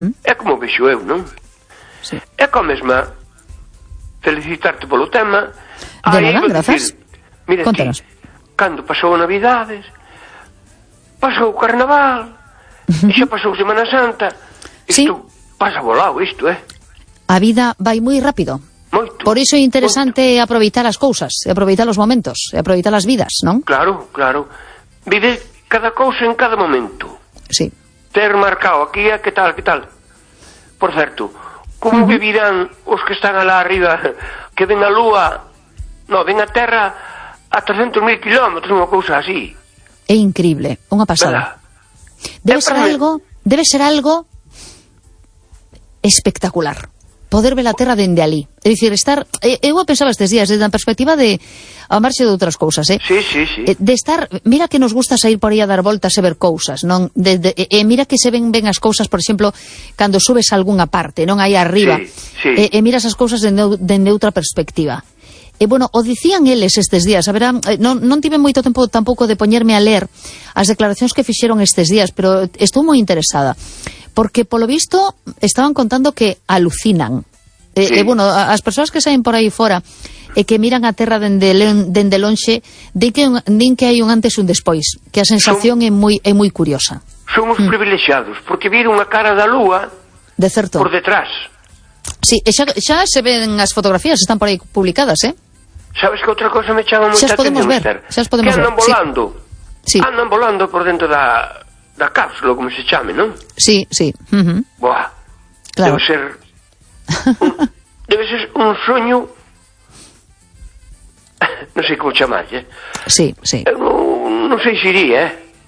É como vexo eu, non? Sí. É como mesma felicitarte polo tema. De nada, grazas. Mira Contanos. ti, cando pasou Navidades, pasou o Carnaval, e xa pasou Semana Santa. Isto pasa volado, isto, A vida vai moi rápido. Moito. Por iso é interesante aproveitar as cousas, aproveitar os momentos, aproveitar as vidas, non? Claro, claro. Vive cada cousa en cada momento. Sí. Ter marcado aquí que tal. Por certo, como vivirán os que están alá arriba, que ven a Lúa, ven a Terra a 300.000 kilómetros, unha cousa así. É increíble, unha pasada. Debe ser algo espectacular. Poder ver a Terra dende ali. É dicir, estar... Eu pensaba estes días, desde a perspectiva de... a marxe de outras cousas, Sí. De estar... Mira que nos gusta sair por aí a dar voltas e ver cousas, non? Mira que se ven as cousas, por exemplo, cando subes a algunha parte, non? Aí arriba. Sí. Miras as cousas dende outra perspectiva. Bueno, o dicían eles estes días, a ver, non tive moito tempo tampouco de poñerme a ler as declaracións que fixeron estes días, pero estou moi interesada, porque polo visto estaban contando que alucinan. Bueno, as persoas que saen por aí fora e que miran a Terra dende lonxe, din que hai un antes e un despois, que a sensación é moi curiosa. Somos privilexiados, porque viron a cara da Lúa de certo. Por detrás. Sí, xa se ven as fotografías, están por aí publicadas, Sabes que outra cosa me chama moita atención, xa os podemos ver. Que andan volando. Sí. Andan volando por dentro da cápsula, como se chame, non? Sí. Buah. Claro. Debe ser un soño. Non sei como chamar, Sí. Non sei se iría,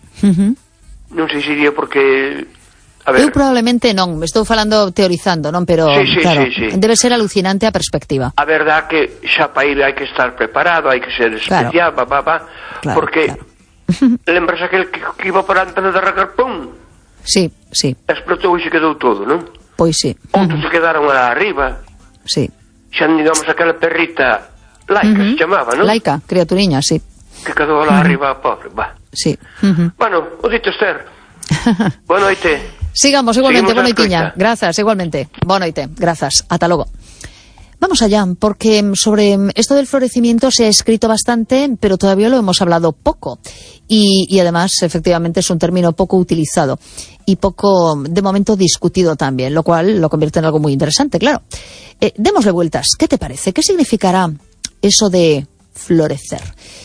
Non sei se iría porque... A ver. Eu probablemente non, me estou falando teorizando, non? Pero, claro, debe ser alucinante a perspectiva. A verdad que xa para ir hai que estar preparado, hai que ser especial, claro. Porque lembras aquel que iba para a antena de arrancar, pum? Sí. Explotou e se quedou todo, non? Pois sí. Outros se quedaron lá arriba. Sí. Xa digamos aquela perrita Laica se chamaba, non? Laica, criaturiña, sí. Que quedou lá arriba, pobre, Sí. Bueno, o dito Esther. Boa noite. Sigamos igualmente, boa noitiña. Grazas, igualmente. Boa noite, grazas. Ata logo. Vamos allá, porque sobre esto del florecimiento se ha escrito bastante, pero todavía lo hemos hablado poco. Y además, efectivamente, es un término poco utilizado y poco, de momento, discutido también, lo cual lo convierte en algo muy interesante, claro. Démosle vueltas. ¿Qué te parece? ¿Qué significará eso de florecer?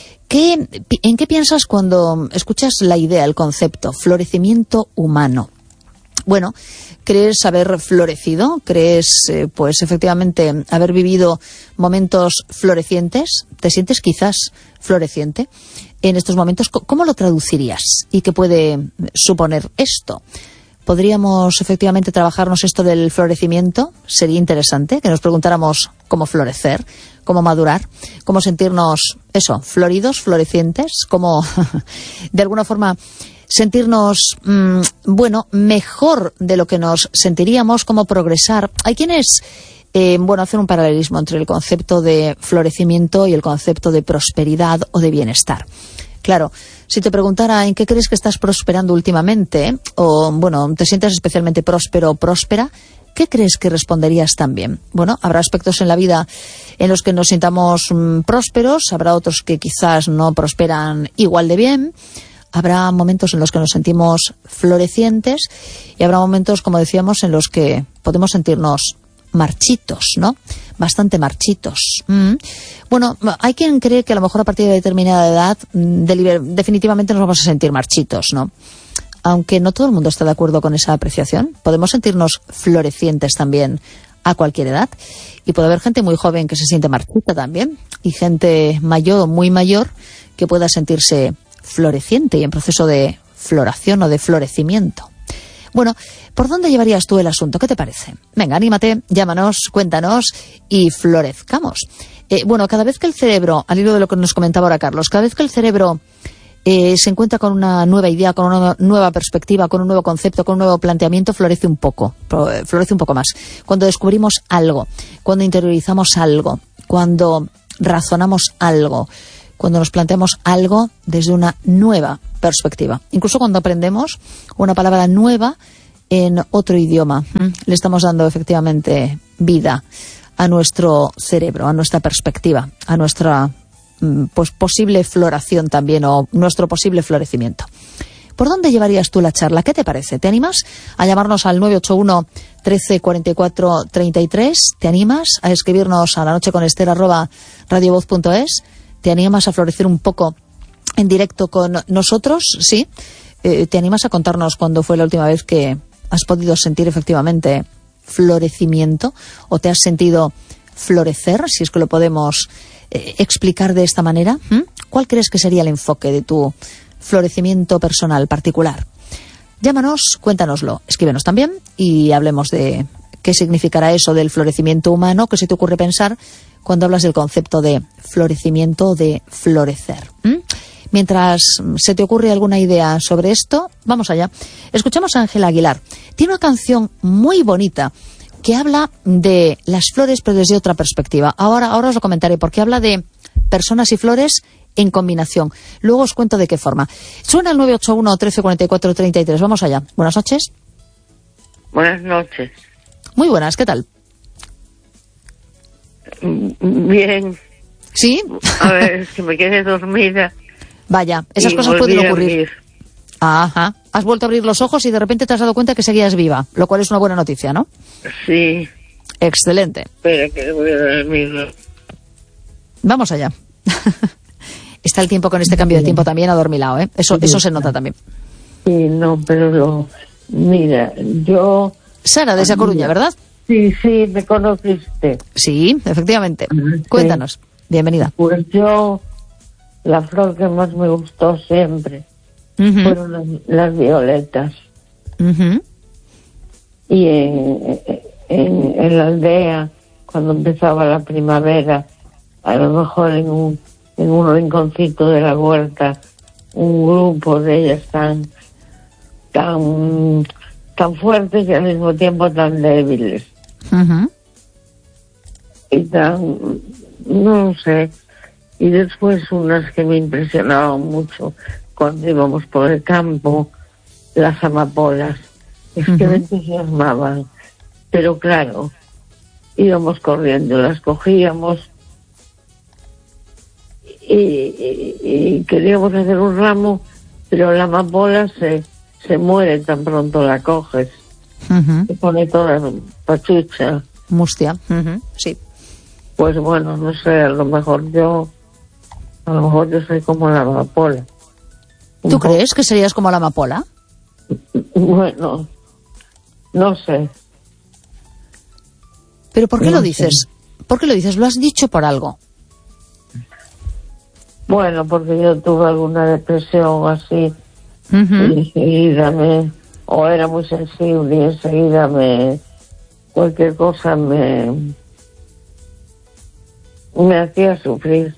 ¿En qué piensas cuando escuchas la idea, el concepto, florecimiento humano? Bueno, ¿crees haber florecido? ¿Crees, pues efectivamente, haber vivido momentos florecientes? ¿Te sientes quizás floreciente en estos momentos? ¿Cómo lo traducirías? ¿Y qué puede suponer esto? ¿Podríamos efectivamente trabajarnos esto del florecimiento? Sería interesante que nos preguntáramos cómo florecer, cómo madurar, cómo sentirnos, floridos, florecientes, cómo, de alguna forma, sentirnos, mejor de lo que nos sentiríamos, cómo progresar. Hay quienes, hacen un paralelismo entre el concepto de florecimiento y el concepto de prosperidad o de bienestar. Claro, si te preguntara en qué crees que estás prosperando últimamente, o, te sientes especialmente próspero o próspera, ¿qué crees que responderías también? Bueno, habrá aspectos en la vida en los que nos sintamos prósperos, habrá otros que quizás no prosperan igual de bien. Habrá momentos en los que nos sentimos florecientes y habrá momentos, como decíamos, en los que podemos sentirnos marchitos, ¿no? Bastante marchitos. Bueno, hay quien cree que a lo mejor a partir de determinada edad definitivamente nos vamos a sentir marchitos, ¿no? Aunque no todo el mundo está de acuerdo con esa apreciación. Podemos sentirnos florecientes también a cualquier edad. Y puede haber gente muy joven que se siente marchita también. Y gente mayor, muy mayor, que pueda sentirse floreciente y en proceso de floración o de florecimiento. Bueno, ¿por dónde llevarías tú el asunto? ¿Qué te parece? Venga, anímate, llámanos, cuéntanos y florezcamos. Cada vez que el cerebro, al hilo de lo que nos comentaba ahora Carlos, cada vez que el cerebro se encuentra con una nueva idea, con una nueva perspectiva, con un nuevo concepto, con un nuevo planteamiento, florece un poco más. Cuando descubrimos algo, cuando interiorizamos algo, cuando razonamos algo, cuando nos planteamos algo desde una nueva perspectiva. Incluso cuando aprendemos una palabra nueva en otro idioma. Le estamos dando efectivamente vida a nuestro cerebro, a nuestra perspectiva, a nuestra posible floración también, o nuestro posible florecimiento. ¿Por dónde llevarías tú la charla? ¿Qué te parece? ¿Te animas a llamarnos al 981 13 44 33? ¿Te animas a escribirnos a lanocheconester@radiovoz.es? ¿Te animas a florecer un poco en directo con nosotros? ¿Sí? ¿Te animas a contarnos cuándo fue la última vez que has podido sentir efectivamente florecimiento, o te has sentido florecer, si es que lo podemos explicar de esta manera? ¿Cuál crees que sería el enfoque de tu florecimiento personal particular? Llámanos, cuéntanoslo, escríbenos también y hablemos de qué significará eso del florecimiento humano, qué se te ocurre pensar cuando hablas del concepto de florecimiento o de florecer. Mientras se te ocurre alguna idea sobre esto, vamos allá. Escuchamos a Ángela Aguilar. Tiene una canción muy bonita que habla de las flores, pero desde otra perspectiva. Ahora os lo comentaré, porque habla de personas y flores en combinación. Luego os cuento de qué forma. Suena el 981 13 44 33. Vamos allá. Buenas noches. Buenas noches. Muy buenas, ¿qué tal? Bien. ¿Sí? A ver, es que me quedé dormida. Vaya, esas cosas pueden ocurrir. Ajá. Has vuelto a abrir los ojos y de repente te has dado cuenta que seguías viva, lo cual es una buena noticia, ¿no? Sí. Excelente. Espera, que voy a dormir. Vamos allá. Está el tiempo con este cambio de tiempo también adormilado, ¿eh? Eso se nota también. Sí, no, pero mira, yo... Sara, desde A Coruña, ¿verdad? Sí, me conociste. Sí, efectivamente. Sí. Cuéntanos. Bienvenida. Pues yo, la flor que más me gustó siempre fueron las violetas. Y en la aldea, cuando empezaba la primavera, a lo mejor en un rinconcito de la huerta, un grupo de ellas tan fuertes y al mismo tiempo tan débiles. Y no sé. Y después unas que me impresionaban mucho cuando íbamos por el campo, las amapolas. Es que me entusiasmaban. Pero claro, íbamos corriendo, las cogíamos y queríamos hacer un ramo, pero la amapola se muere tan pronto la coges. Se pone toda pachucha. Mustia. Sí. Pues bueno, no sé, a lo mejor yo soy como la amapola. ¿Tú crees que serías como la amapola? Bueno, no sé. ¿Pero por qué lo dices? ¿Por qué lo dices? ¿Lo has dicho por algo? Bueno, porque yo tuve alguna depresión así, y enseguida o era muy sensible, y enseguida cualquier cosa me hacía sufrir.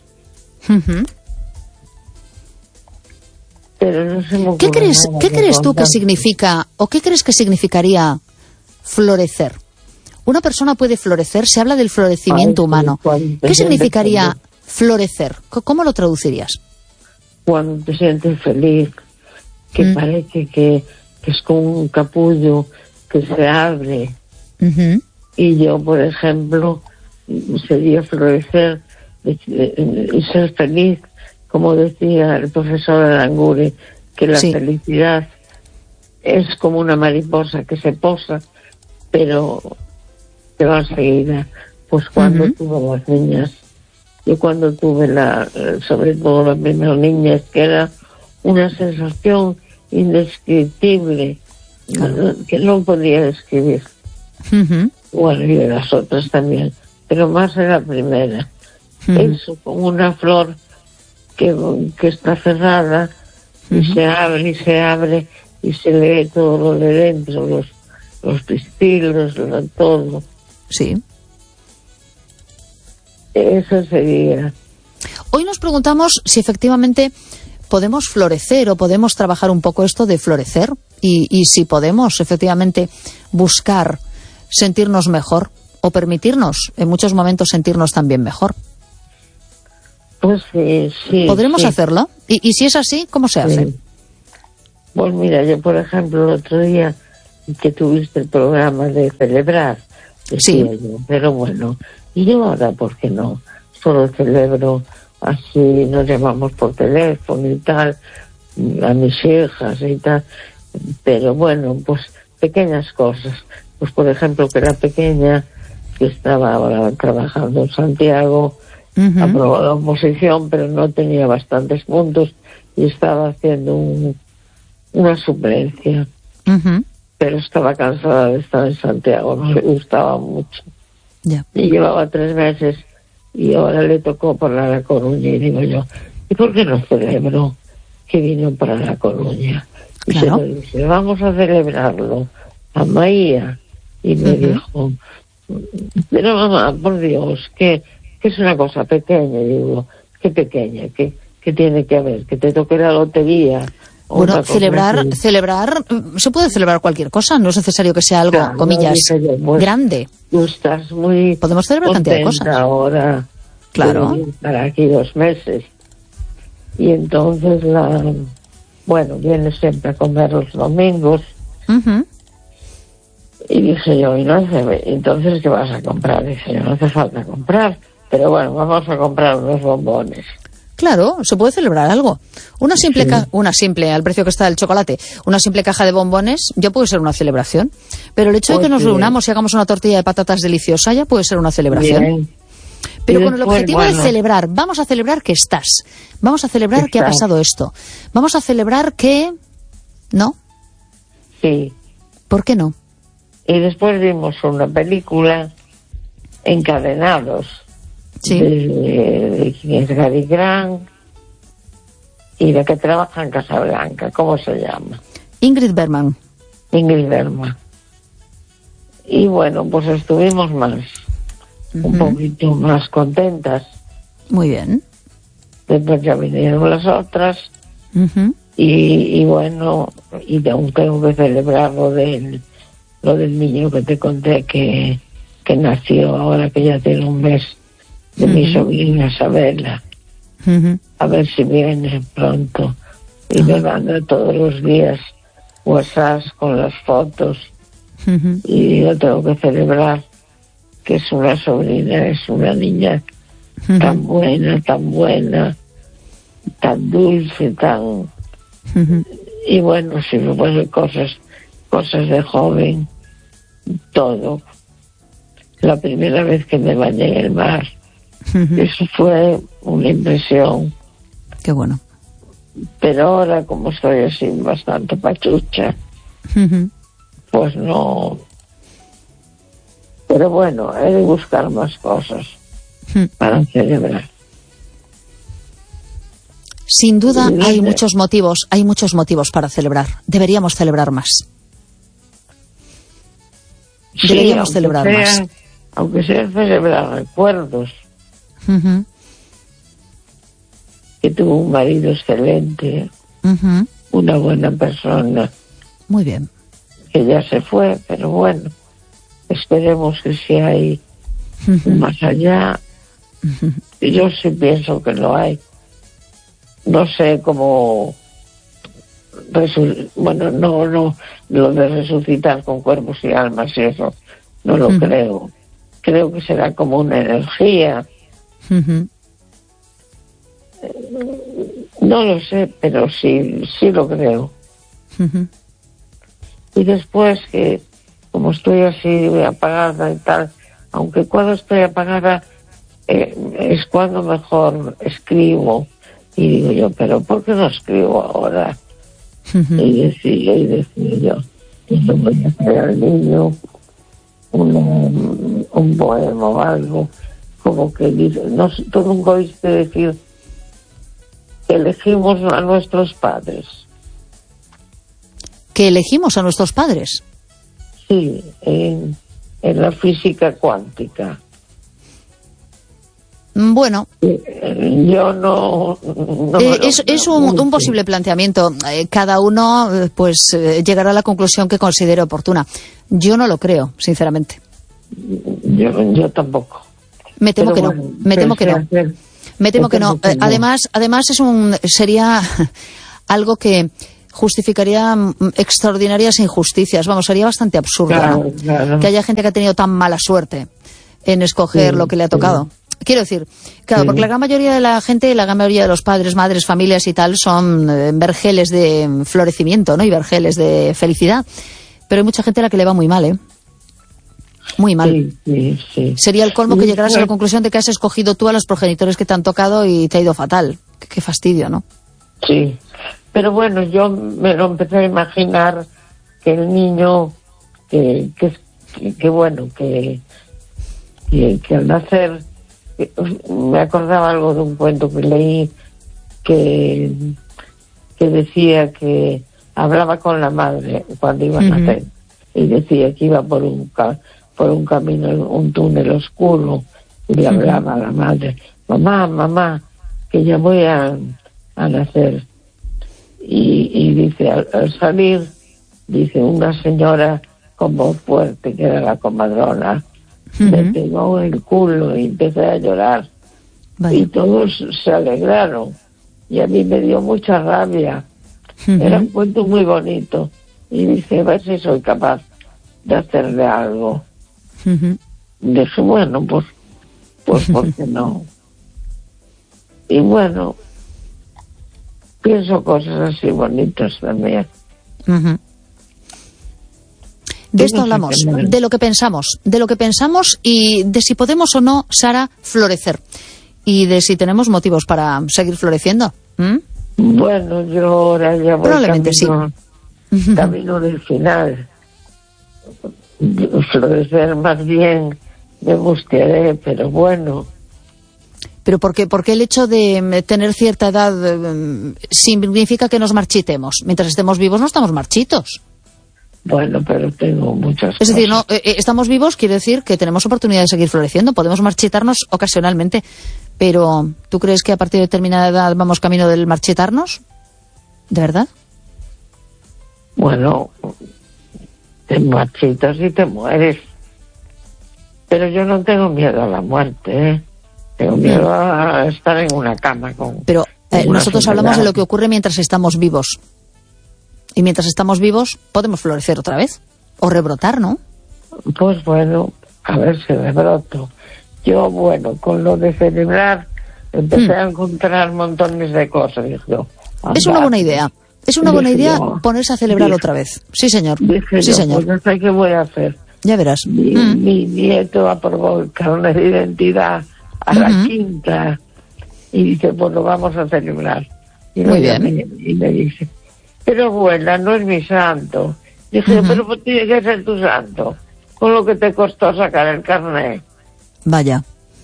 Pero no se me ocurre nada. ¿Qué crees tú que significa, o qué crees que significaría florecer? Una persona puede florecer, se habla del florecimiento humano. ¿Qué significaría florecer? ¿Cómo lo traducirías? Cuando te sientes feliz, que parece que es como un capullo que se abre. Y yo, por ejemplo, sería florecer y ser feliz, como decía el profesor Aranguren, que la felicidad es como una mariposa que se posa, pero te va enseguida. Pues cuando tuve las niñas, yo cuando tuve sobre todo la primera niña, es que era una sensación indescriptible, que no podía describir. Bueno, y de las otras también, pero más en la primera. Eso, como una flor que está cerrada y se abre y se lee todo lo de dentro, los pistilos, todo. Sí. Eso sería. Hoy nos preguntamos si efectivamente podemos florecer o podemos trabajar un poco esto de florecer y si podemos efectivamente buscar sentirnos mejor o permitirnos en muchos momentos sentirnos también mejor. Pues sí. ¿Podremos hacerlo? ¿Y si es así, cómo se hace? Pues mira, yo por ejemplo el otro día que tuviste el programa de celebrar, decía yo, pero bueno, y yo ahora, ¿por qué no? Solo celebro así, nos llamamos por teléfono y tal, a mis hijas y tal, pero bueno, pues pequeñas cosas, pues por ejemplo que la pequeña, que estaba ahora trabajando en Santiago, aprobó la oposición, pero no tenía bastantes puntos y estaba haciendo una suplencia. Pero estaba cansada de estar en Santiago, no le gustaba mucho. Y llevaba 3 meses y ahora le tocó por La Coruña y digo yo, ¿y por qué no celebro que vino para La Coruña? Y claro. se lo dice, vamos a celebrarlo a Maía. Y me dijo, pero mamá, por Dios, que es una cosa pequeña. Y digo, ¿qué pequeña? ¿Qué tiene que haber? ¿Que te toque la lotería? Bueno, celebrar, se puede celebrar cualquier cosa, no es necesario que sea algo, claro, comillas, yo, pues, grande. Tú estás muy podemos celebrar cantidad de cosas. Ahora, claro. Para aquí 2 meses. Y entonces, viene siempre a comer los domingos. Y dije yo, entonces, ¿qué vas a comprar? Dije yo, no hace falta comprar, pero bueno, vamos a comprar unos bombones. Claro, se puede celebrar algo. Una simple, al precio que está el chocolate, una simple caja de bombones, ya puede ser una celebración. Pero el hecho de que nos reunamos y hagamos una tortilla de patatas deliciosa ya puede ser una celebración. Bien. Pero con el objetivo de celebrar, vamos a celebrar que estás. Vamos a celebrar que ha pasado esto. Vamos a celebrar que... ¿No? Sí. ¿Por qué no? Y después vimos una película, Encadenados, de quién es Gary Grant y la que trabaja en Casablanca, ¿cómo se llama? Ingrid Bergman. Y bueno, pues estuvimos un poquito más contentas. Muy bien. Después ya vinieron las otras y bueno, y aún tengo que celebrar lo del niño que te conté que nació ahora, que ya tiene 1 mes, de mi sobrina Isabela. A ver si viene pronto y me manda todos los días WhatsApp con las fotos y yo tengo que celebrar que es una sobrina, es una niña tan buena, tan dulce, tan y bueno, si me ponen cosas de joven, todo. La primera vez que me bañé en el mar, eso fue una impresión. Qué bueno. Pero ahora, como estoy así bastante pachucha, pues no. Pero bueno, he de buscar más cosas para celebrar. Sin duda hay muchos motivos para celebrar. Deberíamos celebrar más. Deberíamos celebrar más. Aunque sea celebrar recuerdos. Que tuvo un marido excelente, una buena persona. Muy bien. Que ya se fue, pero bueno, esperemos que si hay más allá. Yo sí pienso que lo hay. No sé cómo... no, lo de resucitar con cuerpos y almas y eso, no lo creo. Creo que será como una energía. No lo sé, pero sí lo creo. Y después que, como estoy así apagada y tal, aunque cuando estoy apagada es cuando mejor escribo. Y digo yo, pero ¿por qué no escribo ahora? Y decía yo, que le voy a hacer al niño un poema o algo, como que dice, no, tú nunca oíste decir que elegimos a nuestros padres. ¿Que elegimos a nuestros padres? Sí, en la física cuántica. Bueno, yo no es un posible planteamiento. Cada uno pues llegará a la conclusión que considere oportuna. Yo no lo creo, sinceramente. Yo tampoco. Me temo que no. Me temo que no. Además sería algo que justificaría extraordinarias injusticias. Vamos, sería bastante absurdo, ¿no? Claro. Que haya gente que ha tenido tan mala suerte en escoger lo que le ha tocado. Quiero decir, claro, porque la gran mayoría de la gente, la gran mayoría de los padres, madres, familias y tal, son vergeles de florecimiento, ¿no? Y vergeles de felicidad. Pero hay mucha gente a la que le va muy mal, ¿eh? Muy mal. Sí. Sería el colmo que llegaras a la conclusión de que has escogido tú a los progenitores que te han tocado y te ha ido fatal. Qué fastidio, ¿no? Sí. Pero bueno, yo me lo empecé a imaginar que el niño, que al nacer, me acordaba algo de un cuento que leí que decía que hablaba con la madre cuando iba a nacer y decía que iba por un camino, un túnel oscuro, y le hablaba a la madre: mamá, que ya voy a nacer. Y dice, al salir, dice, una señora con voz fuerte, que era la comadrona, me pegó el culo y empecé a llorar. Vaya. Y todos se alegraron. Y a mí me dio mucha rabia. Era un cuento muy bonito. Y dice, a ver si soy capaz de hacerle algo. Dije, bueno, pues ¿por qué no? Y bueno, pienso cosas así bonitas también. De esto hablamos, de lo que pensamos y de si podemos o no, Sara, florecer. Y de si tenemos motivos para seguir floreciendo. Bueno, yo ahora ya voy probablemente camino del final. Florecer más bien me gustaría, pero bueno. Pero porque el hecho de tener cierta edad significa que nos marchitemos. Mientras estemos vivos no estamos marchitos. Bueno, pero tengo muchas Es decir, cosas. no, estamos vivos quiere decir que tenemos oportunidad de seguir floreciendo. Podemos marchitarnos ocasionalmente, pero ¿tú crees que a partir de determinada edad vamos camino del marchitarnos? ¿De verdad? Bueno, te marchitas y te mueres. Pero yo no tengo miedo a la muerte, ¿eh? Tengo miedo a estar en una cama con... Pero nosotros hablamos de enfermedad. lo que ocurre mientras estamos vivos. Y mientras estamos vivos podemos florecer otra vez. O rebrotar, ¿no? Pues bueno, a ver si rebroto. Yo, bueno, con lo de celebrar, empecé a encontrar montones de cosas. Dije yo, es una buena idea. Es una buena idea ponerse a celebrar dije, otra vez. Sí, señor. Dije sí, yo, señor. Pues no sé qué voy a hacer. Ya verás. Mi nieto aprobó el carnet de identidad a la quinta y dice, pues lo vamos a celebrar. Y muy bien. Y me dice, pero abuela, no es mi santo. Dije, pero pues tiene que ser tu santo, con lo que te costó sacar el carnet. Vaya,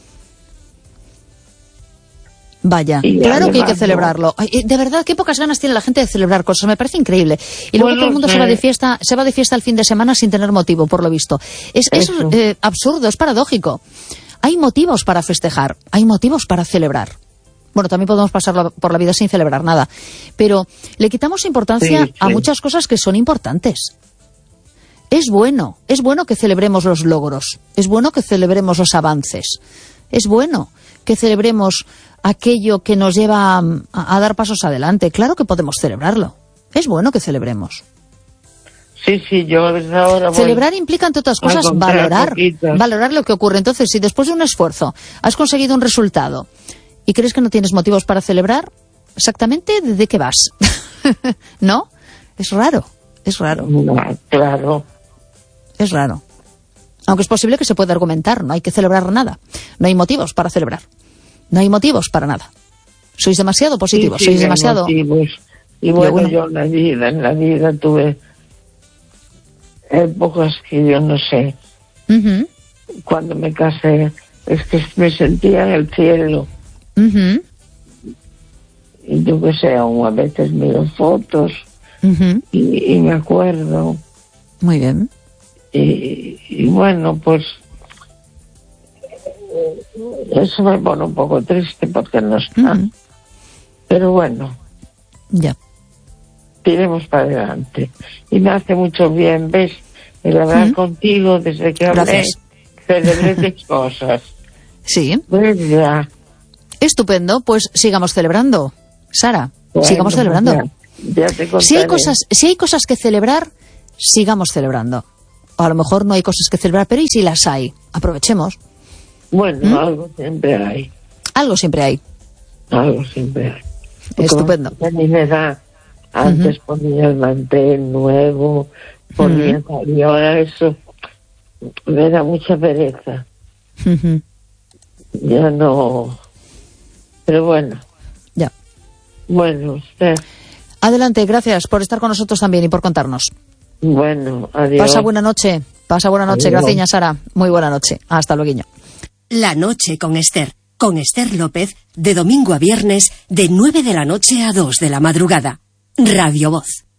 claro que hay que celebrarlo. Ay, de verdad, qué pocas ganas tiene la gente de celebrar cosas, me parece increíble. Y luego todo el mundo se va de fiesta el fin de semana sin tener motivo, por lo visto. Es absurdo, es paradójico. Hay motivos para festejar, hay motivos para celebrar. Bueno, también podemos pasar por la vida sin celebrar nada, pero le quitamos importancia a muchas cosas que son importantes. Es bueno que celebremos los logros, es bueno que celebremos los avances, es bueno que celebremos aquello que nos lleva a dar pasos adelante. Claro que podemos celebrarlo, es bueno que celebremos. Sí, yo desde ahora celebrar implica, entre otras cosas, valorar lo que ocurre. Entonces, si después de un esfuerzo has conseguido un resultado y crees que no tienes motivos para celebrar, exactamente ¿de qué vas? ¿No? Es raro. No, claro. Es raro. Aunque es posible que se pueda argumentar, no hay que celebrar nada. No hay motivos para celebrar. No hay motivos para nada. Sois demasiado positivos, sois demasiado... Motivos. Y bueno, yo en la vida tuve épocas que yo no sé. Cuando me casé, es que me sentía en el cielo. Y yo que sé, aún a veces miro fotos y me acuerdo. Muy bien. Y bueno, pues eso me pone un poco triste porque no está. Pero bueno, ya tiremos para adelante. Y me hace mucho bien, ¿ves? El hablar contigo desde que hablé, celebré tus cosas. Sí. Pues ya. Estupendo, pues sigamos celebrando, Sara, Bueno, sigamos celebrando. Ya te contaré. Si hay cosas que celebrar, sigamos celebrando. O a lo mejor no hay cosas que celebrar, pero ¿y si las hay? Aprovechemos. Bueno, algo siempre hay. Algo siempre hay. Algo siempre hay. Estupendo. A mí me da, antes ponía el mantel nuevo, ponía y ahora eso me da mucha pereza. Ya no. Pero bueno. Ya. Bueno, usted. Adelante, gracias por estar con nosotros también y por contarnos. Bueno, adiós. Pasa buena noche, gracias, Sara. Muy buena noche. Hasta luego. La noche con Esther López, de domingo a viernes, de 9 de la noche a 2 de la madrugada. Radio Voz.